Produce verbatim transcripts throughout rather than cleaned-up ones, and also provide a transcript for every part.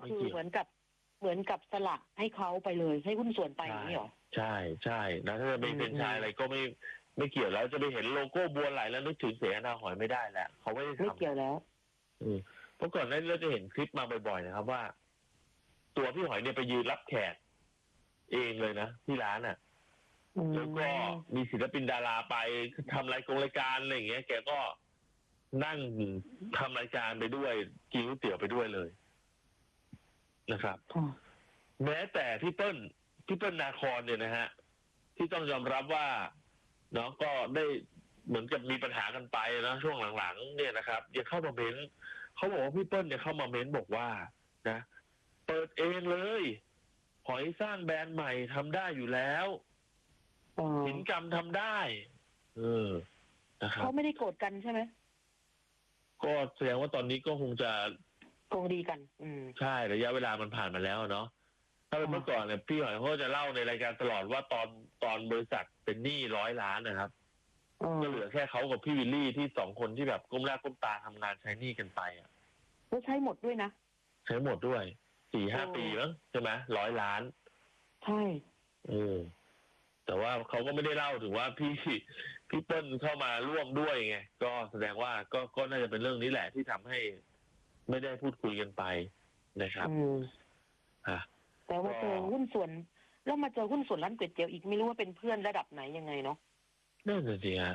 คือเหมือนกับเหมือนกับสละให้เขาไปเลยให้หุ้นส่วนไปอย่างนี้หรอใช่ใช่นะถ้าจะเป็นเป็นชายอะไรก็ไม่ไม่เกี่ยวแล้วจะไปเห็นโลโก้บัวไหลแล้วนึกถึงเสนาหอยไม่ได้แหละเขาไม่ได้ทำไม่เกี่ยวแล้วเพราะก่อนหน้านี้เราจะเห็นคลิปมาบ่อยๆนะครับว่าตัวพี่หอยเนี่ยไปยืนรับแขกเองเลยนะที่ร้านอ่ะแล้วก็มีศิลปินดาราไปทำรายกงรายการอะไรอย่างเงี้ยแกก็นั่งทำรายการไปด้วยกินก๋วยเตี๋ยวไปด้วยเลยนะครับแม้แต่พี่เปิ้ลพี่เปิ้ลนาครเนี่ยนะฮะที่ต้องยอมรับว่าเนาะก็ได้เหมือนกับมีปัญหากันไปนะช่วงหลังๆเนี่ยนะครับยังเข้ามาเม้นเขาบอกว่าพี่เปิ้ลเนี่ยเข้ามาเม้นบอกว่านะเปิดเองเลยหอยสร้างแบรนด์ใหม่ทำได้อยู่แล้วสินกรรมทำได้เออนะครับเขาไม่ได้โกรธกันใช่ไหมก็แสดงว่าตอนนี้ก็คงจะคงดีกัน อืมใช่ระยะเวลามันผ่านมาแล้วเนาะถ้าเป็นเมื่อก่อนเนี่ยพี่หอยเขาจะเล่าในรายการตลอดว่าตอนตอนบริษัทเป็นหนี้ร้อยล้านนะครับก็เหลือแค่เขากับพี่วิลลี่ที่สองคนที่แบบก้มหน้าก้มตาทำงานใช้หนี้กันไปอ่ะก็ใช้หมดด้วยนะใช้หมดด้วยสี่ห้าปีมั้งใช่ไหมร้อยล้านใช่เออแต่ว่าเขาก็ไม่ได้เล่าถึงว่าพี่พี่เปิ้ลเข้ามาร่วมด้วยไงก็แสดงว่าก็ก็น่าจะเป็นเรื่องนี้แหละที่ทำให้ไม่ได้พูดคุยกันไปนะครับอ่าแต่ว่าเจอหุ้นส่วนแล้วมาเจอหุ้นส่วนร้านก๋วยเตี๋ยวอีกไม่รู้ว่าเป็นเพื่อนระดับไหนยังไงเนาะนั่นสิฮะ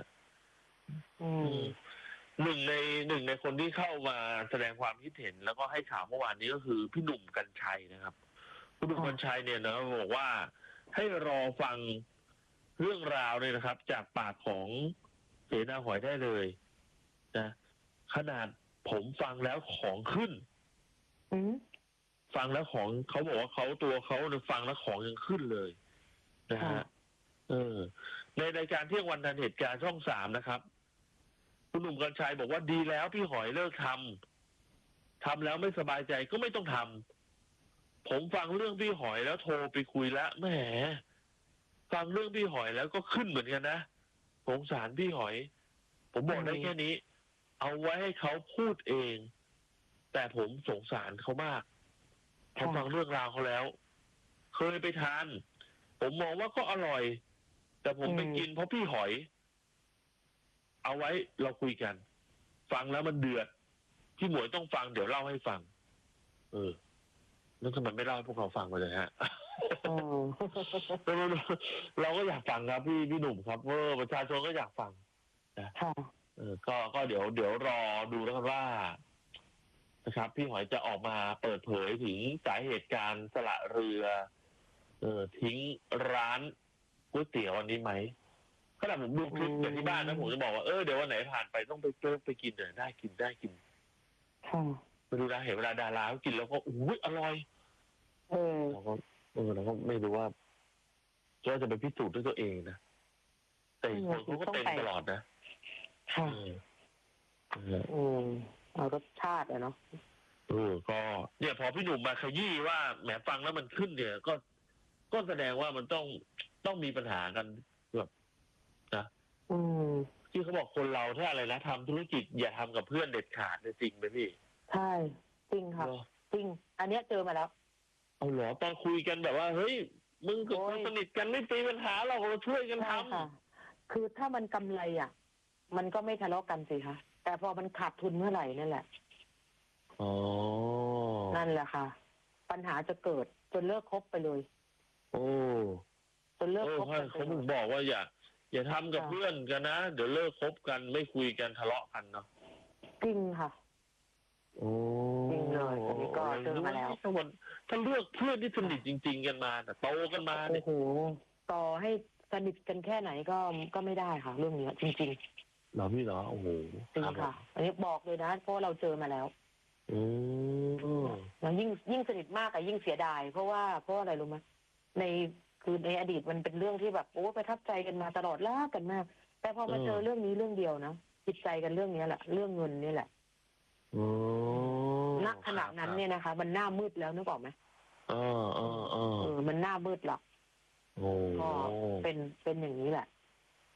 หนึ่งในหนึ่งในคนที่เข้ามาแสดงความคิดเห็นแล้วก็ให้ข่าวเมื่อวานนี้ก็คือพี่หนุ่มกรรชัยนะครับพี่หนุ่มกรรชัยเนี่ยนะบอกว่าให้รอฟังเรื่องราวเลยนะครับจากปากของเสนาหอยได้เลยนะขนาดผมฟังแล้วของขึ้นฟังแล้วของเขาบอกว่าเขาตัวเขาฟังแล้วของยังขึ้นเลยนะฮะเออในรายการเที่ยงวันทันเหตุการณ์ช่องสามนะครับคุณหนุ่มกรรชัยบอกว่าดีแล้วพี่หอยเลิกทำทำแล้วไม่สบายใจก็ไม่ต้องทำผมฟังเรื่องพี่หอยแล้วโทรไปคุยแล้วแหมฟังเรื่องพี่หอยแล้วก็ขึ้นเหมือนกันนะสงสารพี่หอยผมบอกได้แค่นี้เอาไว้ให้เขาพูดเองแต่ผมสงสารเขามากพอฟังเรื่องราวเขาแล้วเคยไปทานผมมองว่าก็อร่อยแต่ผมไปกินเพราะพี่หอยเอาไว้เราคุยกันฟังแล้วมันเดือดพี่หมวยต้องฟังเดี๋ยวเล่าให้ฟังเออแล้วทำไมไม่เล่าให้พวกเราฟังไปเลยฮะเราก็อยากฟังครับพี่พี่หนุ่มครับเออประชาชนก็อยากฟังนะเออก็ก็เดี๋ยวเดี๋ยวรอดูแล้วกันว่านะครับพี่หอยจะออกมาเปิดเผยถึงสาเหตุการสละเรือเออทิ้งร้านก๋วยเตี๋ยววันนี้ไหมขณะผมดูคลิปจากที่บ้านนะผมจะบอกว่าเออเดี๋ยววันไหนผ่านไปต้องไปเพิ่มไปกินเดี๋ยวได้กินได้กินไปดูนะเห็นเวลาดาราเขากินแล้วก็อุ้ยอร่อยเออเราก็เออเราก็ไม่รู้ว่าจะจะไปพิสูจน์ด้วยตัวเองนะแต่คนเขาก็เต็มตลอดนะค่ะอืมเอารสชาติอะเนาะเออก็เนี่ยพอพี่หนุ่มมาขยี้ว่าแหมฟังแล้วมันขึ้นเนี่ยก็ก็แสดงว่ามันต้องต้องมีปัญหากันแบบนะอืมที่เขาบอกคนเราถ้าอะไรนะทำธุรกิจอย่าทำกับเพื่อนเด็ดขาดจริงไหมพี่ใช่จริงครับจริงอันเนี้ยเจอมาแล้วเอาเหรอตอนคุยกันแบบว่าเฮ้ยมึงกับคนสนิทกันไม่ตีปัญหาเราเราช่วยกันทำคือถ้ามันกำไรอ่ะมันก็ไม่ทะเลาะกันสิคะแต่พอมันขาดทุนเมื่อไหร่นั่นแหละอ๋อนั่นแหละค่ะปัญหาจะเกิดจนเลิกคบไปเลยโอ้จนเลิกคบกันเขาถึงบอกว่าอย่าอย่าทำกับเพื่อนกันนะเดี๋ยวเลิกคบกันไม่คุยกันทะเลาะกันเนาะจริงค่ะโอ้จริงเลยอันนี้ก็เจอมาแล้วถ้าวันถ้าเลือกเพื่อนที่สนิทจริงๆกันมาแต่โตกันมาเนี่ยโอ้โหต่อให้สนิทกันแค่ไหนก็ก็ไม่ได้ค่ะเรื่องนี้จริงๆเหรอพี่เหรอโอ้โหจริงค่ะอันนี้บอกเลยนะเพราะเราเจอมาแล้วอืมแล้วยิ่งยิ่งสนิทมากอะยิ่งเสียดายเพราะว่าเพราะอะไรรู้ไหมในคือในอดีตมันเป็นเรื่องที่แบบโอ้ประทับใจกันมาตลอดรักกันมากแต่พอมาเจอเรื่องนี้เรื่องเดียวนะจิตใจกันเรื่องนี้แหละเรื่องเงินนี่แหละณขณะนั้นเนี่ยนะคะมันหน้ามืดแล้วนึกออกไหมเออเออเออมันหน้ามืดหรอกก็เป็นเป็นอย่างนี้แหละ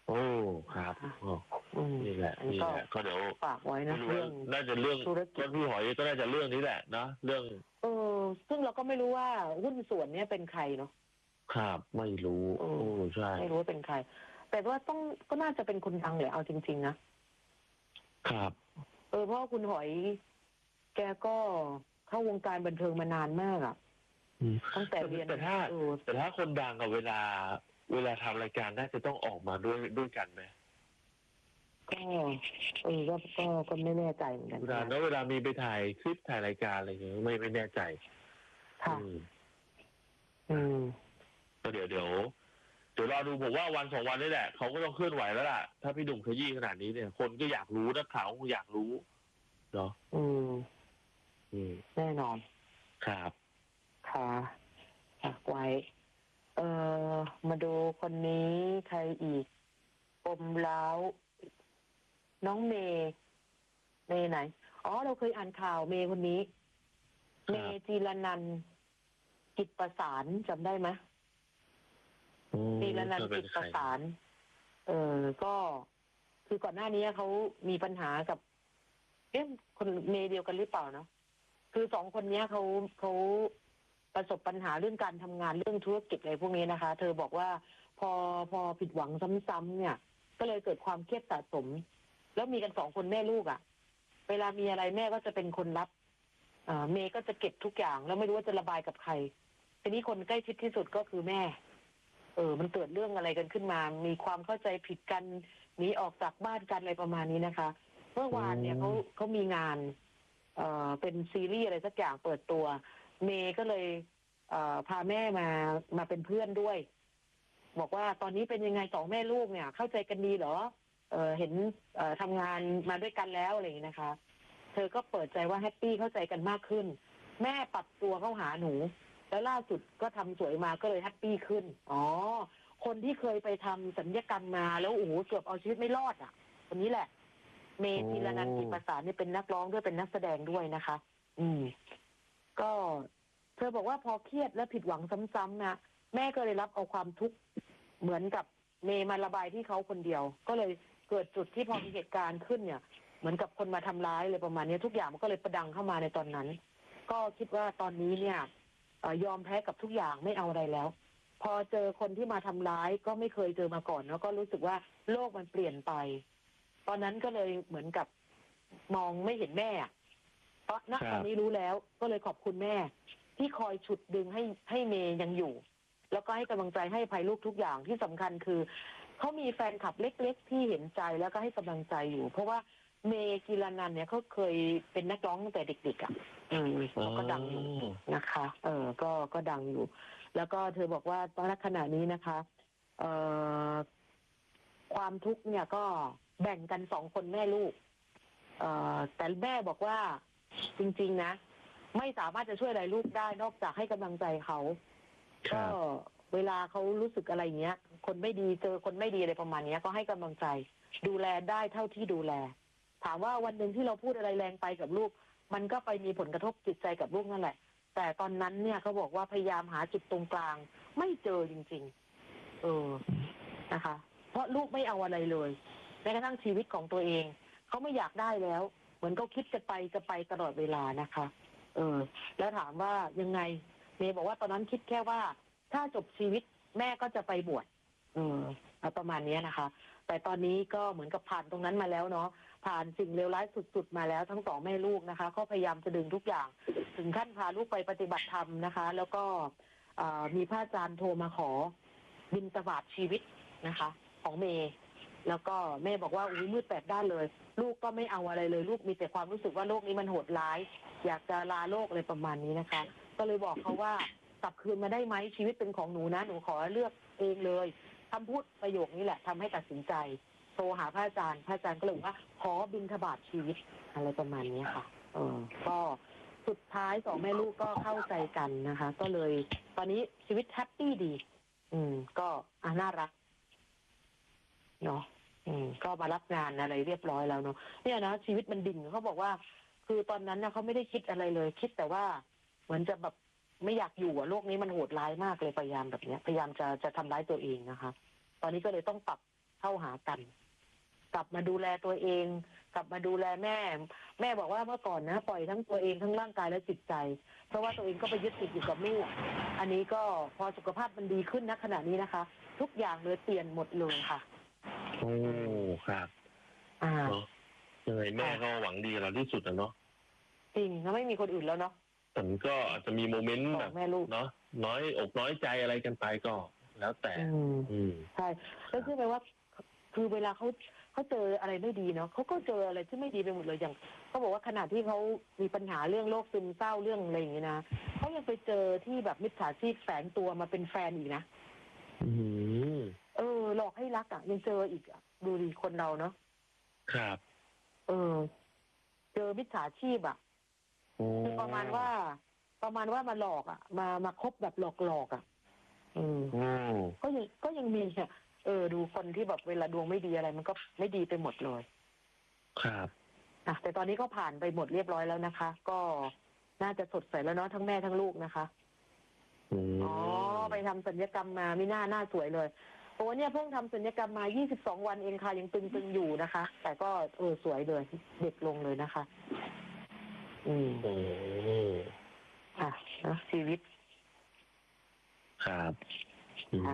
โอ้ครับโอ้อืมนี่แหละอันนี้นี่ก็แหละก็เดี๋ยวฝากไว้ไม่นะรู้เรื่ว่าองน่าจะเรื่องธุรกิก็จพี่หอยก็น่าจะเรื่องนี้แหละเนาะเรื่องเออ ซึ่งเราก็ไม่รู้ว่าหุ้นส่วนเนี้ยเป็นใครเนาะครับ ไม่รู้เออโอ้ ใช่ไม่รู้ว่าเป็นใคร แต่ว่าต้อง ก็น่าจะเป็นคนดังแหละ เอาจริง ๆ นะครับเออ เพราะว่าคุณหอย แกก็เข้าวงการบันเทิงมานานมากอะอืมตั้งแต่เรียนแต่ถ้าเออแต่ถ้าคนดังอะเวลา เวลาทำรายการน่าจะต้องออกมาด้วย ด้วยกันไหม? ก็ เออ ก็ ก็ ก็ไม่แน่ใจเหมือนกันเวลา แล้วเวลามีไปถ่ายคลิป ถ่ายรายการ อะไรอย่างงี้ ไม่ ไม่แน่ใจค่ะอืมอืมก็เดี๋ยว เดี๋ยว เดี๋ยวรอดู ผมว่าวันสองวันนี่แหละ เขาก็ต้องเคลื่อนไหวแล้วล่ะ ถ้าพี่หนุ่มขยี้ขนาดนี้เนี่ย คนก็อยากรู้ นักข่าวก็คงอยากรู้ เนาะอืมอืมแน่นอนครับค่ะ ฝากไว้ เอ่อ มาดูคนนี้ ใครอีก ปมร้าว น้องเมย์ เมย์ไหน? อ๋อ เราเคยอ่านข่าวเมย์คนนี้ครัเมบจิรนันท์ กิจประสาน จำได้ไหม? อืมจิรนันจะท์เป็กินจใคปร? ระสาน เอ่อ ก็ คือก่อนหน้านี้เขามีปัญหากับ เอ๊ะ คนเมย์เดียวกันหรือเปล่าเนาะ คือ สอง คนเนี้ยเขา เขาประสบปัญหาเรื่องการทำงาน เรื่องธุรกิจอะไรพวกนี้นะคะ เธอบอกว่าพอ พอผิดหวังซ้ำ ๆ เนี่ย ก็เลยเกิดความเครียดสะสม แล้วมีกัน สอง คนแม่ลูกอะ เวลามีอะไรแม่ก็จะเป็นคนรับ อ่า เมย์ก็จะเก็บทุกอย่าง แล้วไม่รู้ว่าจะระบายกับใคร ทีนี้คนใกล้ชิดที่สุดก็คือแม่ เออ มันเกิดเรื่องอะไรกันขึ้นมา มีความเข้าใจผิดกัน หนีออกจากบ้านกัน อะไรประมาณนี้นะคะ เมื่อวานเนี่ยอืเขามเขามีงาน เอ่อ เป็นซีรีส์อะไรสักอย่างเปิดตัว เมย์ก็เลย เอ่อ พาแม่มา มาเป็นเพื่อนด้วย บอกว่าตอนนี้เป็นยังไง สอง แม่ลูกเนี่ย เข้าใจกันดีเหรอ? เอ่อ เห็น เอ่อ ทำงานมาด้วยกันแล้ว อะไรอย่างงี้นะคะ เธอก็เปิดใจว่าแฮปปี เข้าใจกันมากขึ้น แม่ปรับตัวเข้าหาหนู แล้วล่าสุดก็ทำสวยมาก็เลยแฮปปีขึ้น อ๋อ คนที่เคยไปทำศัลยกรรมมา แล้ว โอ้โฮ เกือบเอาชีวิตไม่รอดอะ คนนี้แหละ เมโอ้จิรนันท์ กิจประสานเนี่ย เป็นนักร้องด้วย เป็นนักแสดงด้วยนะคะ อืม ก็เธอบอกว่าพอเครียดและผิดหวังซ้ำ ๆ นะ แม่ก็เลยรับเอาความทุกข์ เหมือนกับเมย์มาระบายที่เขาคนเดียว ก็เลยเกิดจุดที่พอมีเหตุการณ์ขึ้นเนี่ย เหมือนกับคนมาทำร้าย อะไรประมาณนี้ ทุกอย่างมันก็เลยประดังเข้ามาในตอนนั้น ก็คิดว่าตอนนี้เนี่ย เอ่อ ยอมแพ้กับทุกอย่าง ไม่เอาอะไรแล้ว พอเจอคนที่มาทำร้าย ก็ไม่เคยเจอมาก่อน แล้วก็รู้สึกว่าโลกมันเปลี่ยนไป ตอนนั้นก็เลยเหมือนกับมองไม่เห็นแม่อะ เพราะ ณครตอับนนี้รู้แล้ว ก็เลยขอบคุณแม่ ที่คอยฉุดดึงให้ ให้เมย์ยังอยู่ แล้วก็ให้กำลังใจ ให้อภัยลูกทุกอย่าง ที่สำคัญคือ เขามีแฟนคลับเล็ก ๆ ที่เห็นใจแล้วก็ให้กำลังใจอยู่ เพราะว่าเมจิรนันท์เนี่ย เขาเคยเป็นนักร้องตั้งแต่เด็ก ๆ อะ อืมอ๋อเขาก็ดังอยู่นะคะ เออ ก็ ก็ดังอยู่ แล้วก็เธอบอกว่า ตอน ณ ขณะนี้นะคะ เอ่อ ความทุกข์เนี่ยก็แบ่งกัน สอง คนแม่ลูก เอ่อ แต่แม่บอกว่า จริง ๆ นะ ไม่สามารถจะช่วยอะไรลูกได้ นอกจากให้กำลังใจเขาครก็ับเวลาเขารู้สึกอะไรอย่างเงี้ย คนไม่ดี เจอคนไม่ดี อะไรประมาณเนี้ย ก็ให้กำลังใจ ดูแลได้เท่าที่ดูแล ถามว่าวันหนึ่งที่เราพูดอะไรแรงไปกับลูก มันก็ไปมีผลกระทบจิตใจกับลูกนั่นแหละ แต่ตอนนั้นเนี่ย เขาบอกว่าพยายามหาจุดตรงกลาง ไม่เจอจริง ๆ เออ นะคะ เพราะลูกไม่เอาอะไรเลย แม้กระทั่งชีวิตของตัวเอง เขาไม่อยากได้แล้ว เหมือนเขาคิดจะไป จะไปตลอดเวลานะคะ เออ แล้วถามว่ายังไง เมย์บอกว่าตอนนั้นคิดแค่ว่า ถ้าจบชีวิตแม่ก็จะไปบวช เออ เอาประมาณเนี้ยนะคะ แต่ตอนนี้ก็เหมือนกับผ่านตรงนั้นมาแล้วเนาะ ผ่านสิ่งเลวร้ายสุด ๆ มาแล้วทั้ง สอง แม่ลูกนะคะ ก็พยายามจะดึงทุกอย่าง ถึงขั้นพาลูกไปปฏิบัติธรรมนะคะ แล้วก็ อ่า มีพระอาจารย์โทรมาขอบิณฑบาตชีวิตนะคะ ของเมย์ แล้วก็แม่บอกว่า อุ๊ย มืดแปดด้านเลย ลูกก็ไม่เอาอะไรเลย ลูกมีแต่ความรู้สึกว่าโลกนี้มันโหดร้าย อยากจะลาโลก อะไรประมาณนี้นะคะ ก็เลยบอกเขาว่า กลับคืนมาได้ไหม ชีวิตเป็นของหนูนะ หนูขอเลือกเองเลย คำพูดประโยคนี้แหละทำให้ตัดสินใจ โทรหาพระอาจารย์ พระอาจารย์ก็เลยบอกว่า ขอบิณฑบาตชีวิต อะไรประมาณนี้ค่ะ เออ ก็สุดท้าย สอง แม่ลูกก็เข้าใจกันนะคะ ก็เลยตอนนี้ชีวิตแฮปปีดี อืม ก็ อ่า น่ารัก เนาะ อืม ก็มารับงานอะไรเรียบร้อยแล้วเนาะ เนี่ยนะชีวิตมันดิ่ง เขาบอกว่า คือตอนนั้นน่ะเขาไม่ได้คิดอะไรเลย คิดแต่ว่าเหมือนจะแบบไม่อยากอยู่อะ โลกนี้มันโหดร้ายมากเลย พยายามแบบเนี้ย พยายามจะ จะทำร้ายตัวเองนะคะ ตอนนี้ก็เลยต้องปรับเข้าหากัน กลับมาดูแลตัวเอง กลับมาดูแลแม่ แม่บอกว่าเมื่อก่อนนะปล่อยทั้งตัวเองทั้งร่างกายและจิตใจ เพราะว่าตัวเองก็ไปยึดติดอยู่กับลูกอันนี้ก็พอสุขภาพมันดีขึ้นณขณะนี้นะคะ ทุกอย่างเลยเปลี่ยนหมดเลยค่ะโอ้ครับอ่าเนาะยังไงแม่ก็หวังดีเราที่สุดนะเนาะจริงแล้วไม่มีคนอื่นแล้วเนาะแต่มันก็อาจจะมีโมเมนต์ขแบอบ งแม่ลูกเนาะน้อยอกน้อยใจอะไรกันไปก็ แล้วแต่อืมอืมใช่แล้วคือแปลว่า คือเวลาเขาเขาเจออะไรไม่ดีเนาะเขาก็เจออะไรที่ไม่ดีไปหมดเลยอย่างเขาบอกว่าขณะที่เขามีปัญหาเรื่องโรคซึมเศร้าเรื่องอะไรอย่างเงี้ยนะเขายังไปเจอที่แบบมิจฉาชีพแฝงตัวมาเป็นแฟนอีกนะอืมเออหลอกให้รักอ่ะยังเจออีกอะดูดีคนเราเนาะครับเออ เจอมิจฉาชีพอ่ะโอ้คือประมาณว่า ประมาณว่ามาหลอกอ่ะ มามาคบแบบหลอกหลอกอ่ะอืมโอ้ก็ยังก็ยังมีอ่ะเออ ดูคนที่แบบเวลาดวงไม่ดีอะไร มันก็ไม่ดีไปหมดเลยครับอ่ะแต่ตอนนี้ก็ผ่านไปหมดเรียบร้อยแล้วนะคะ ก็น่าจะสดใสแล้วเนาะทั้งแม่ทั้งลูกนะคะอืมอ๋อไปทำศัลยกรรมมาไม่น่าหน้าสวยเลยโอ้เนี่ยเพิ่งทำศัลยกรรมมายี่สิบสองวันเองค่ะยังตึงๆอยู่นะคะ แต่ก็เออสวยเลยเด็กลงเลยนะคะ อืมโอ้ค่ะเนอะชีวิตครับอืมอ่า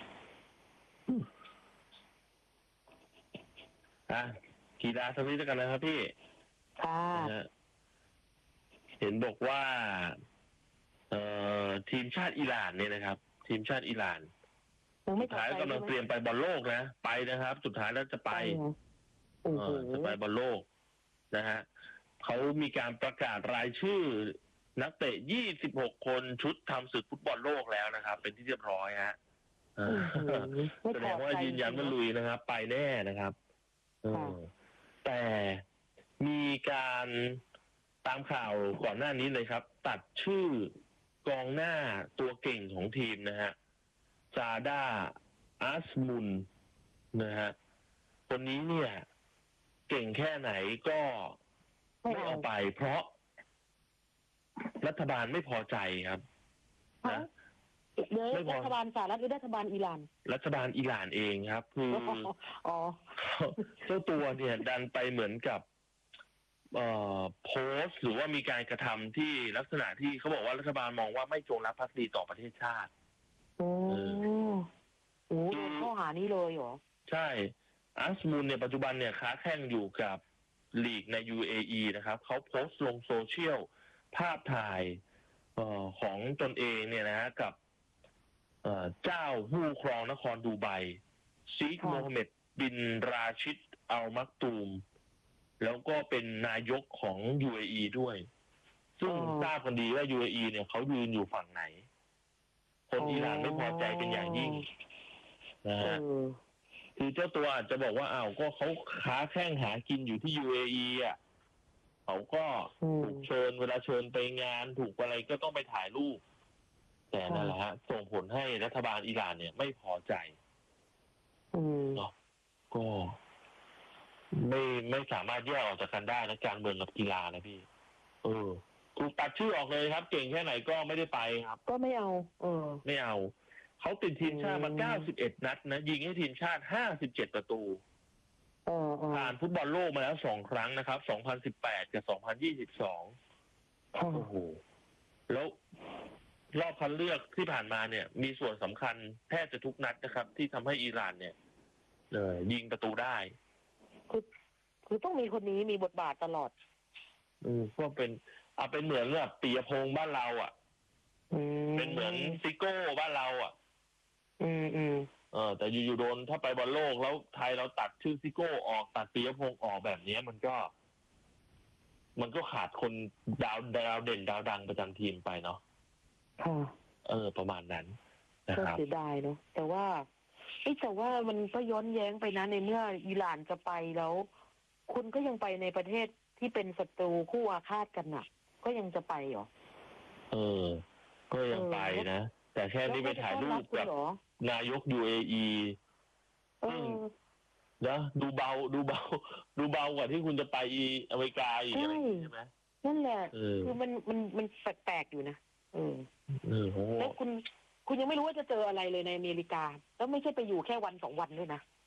อ่ะกีฬาสวิตกันนะครับพี่ค่ะนะฮะเห็นบอกว่า เอ่อทีมชาติอิหร่านเนี่ยนะครับ ทีมชาติอิหร่านยังไม่สุดท้ายกำลังเตรียมไปบอลโลกนะไปนะครับ สุดท้ายแล้วจะไปโอ้เอโหอจะไปบอลโลกนะฮะเขามีการประกาศรายชื่อ นักเตะยี่สิบหกคนชุดทำศึกฟุตบอลโลกแล้วนะครับ เป็นที่เรียบร้อยฮะเออไม่แสพดองว่าใจยืนยันว่าลุยนะครับ ไปแน่นะครับเอค่ะอแต่มีการตามข่าวก่อนหน้านี้เลยครับ ตัดชื่อกองหน้าตัวเก่งของทีมนะฮะซาดาอัสมุนนะฮะคนนี้เนี่ย เก่งแค่ไหนก็ไม่ไม่เอาเอาไป เพราะรัฐบาลไม่พอใจครับฮะนะเดี๋ยวไม่พอรัฐบาลสหรัฐหรือรัฐบาลอิหร่านรัฐบาลอิหร่านเองครับ คืออ๋อเจ้าตัวเนี่ย ดันไปเหมือนกับ เอ่อโพสต์หรือว่ามีการกระทำที่ลักษณะที่เขาบอกว่ารัฐบาลมองว่าไม่จงรักภักดีต่อประเทศชาติโอ้โหโดนข้อหานี้เลยเหรอใช่อัสมูลเนี่ยปัจจุบันเนี่ยค้าแข่งอยู่กับลีกใน ยู เอ อี นะครับเขาโพสต์ลงโซเชียลภาพถ่ายเอ่อของตนเองเนี่ยนะฮะกับเอ่อเจ้าผู้ครองนครดูไบซีกค่ะโมฮัมเหม็ดบินราชิดอัลมักตูม แล้วก็เป็นนายกของ ยู เอ อี ด้วย ซึ่งทราบกันดีว่า ยู เอ อี เนี่ยเขายืนอยู่ฝั่งไหน คนอิหร่านไม่พอใจเป็นอย่างยิ่งนะเอฮะอคือเจ้าตัวอาจจะบอกว่าอ้าวก็เขาค้าแข่งหากินอยู่ที่ ยู เอ อี อ่ะเขาก็อืมถูกเชิญเวลาเชิญไปงานถูกอะไรก็ต้องไปถ่ายรูป แต่นั่นแหละฮะส่งผลให้รัฐบาลอิหร่านเนี่ยไม่พอใจอืมเนาะก็ ไม่ไม่สามารถแยกออกจากกันได้นะการเมืองกับกีฬานะพี่ เออถูกตัดชื่อออกเลยครับ เก่งแค่ไหนก็ไม่ได้ไปครับก็ไม่เอา เออไม่เอา เขาติดทีมชาติมาอืมเก้าสิบเอ็ดนัดนะยิงให้ทีมชาติห้าสิบเจ็ดประตูเออเออผ่านฟุตบอลโลกมาแล้วสองครั้งนะครับ สองพันสิบแปด กับ สองพันยี่สิบสองค่ะโอ้โห แล้วรอบคัดเลือกที่ผ่านมาเนี่ย มีส่วนสำคัญแทบจะทุกนัดนะครับ ที่ทำให้อิหร่านเนี่ยเออยิงประตูได้คือคือต้องมีคนนี้มีบทบาทตลอดอืมก็เป็นเอาเป็นเหมือนแบบปียพงษ์บ้านเราอ่ะอืมเป็นเหมือนซิโก้บ้านเราอ่ะอืมอืมเออแต่อยู่ๆโดนถ้าไปบอลโลกแล้วไทยเราตัดชื่อซิโก้ออกตัดปียพงษ์ออกแบบนี้มันก็ มันก็ขาดคนดาวดาวเด่นดาวดังประจำทีมไปเนาะค่ะเออ ประมาณนั้นนะก็ครับเสียดายเนาะแต่ว่าเอ้ยแต่ว่ามันก็ย้อนแย้งไปนะในเมื่ออิหร่านจะไปแล้ว คุณก็ยังไปในประเทศที่เป็นศัตรูคู่อาฆาตกันน่ะ ก็ยังจะไปเหรอเออ ก็ยังไปนะ แต่แค่นี้ไปถ่ายรูปกับเหรอนายก ยู เอ อีเออนะดูเบาดูเบา ดูเบากว่าที่คุณจะไปอเมริกาอีกอะไรอย่างงี้ใช่ไหมนั่นแหละเออคือมันมันมันแปลกๆอยู่นะเออเออโหแล้วคุณคุณยังไม่รู้ว่าจะเจออะไรเลยในอเมริกา แล้วไม่ใช่ไปอยู่แค่วันสองวันด้วยนะ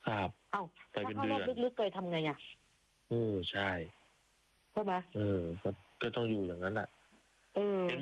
ครับเอ้าไปถ้าเป็นเข้าเดืรออบ นลึกๆเลยทำไงอ่ะเออใช่ใช่ไหมเออก็ก็ต้องอยู่อย่างนั้นแหละเออ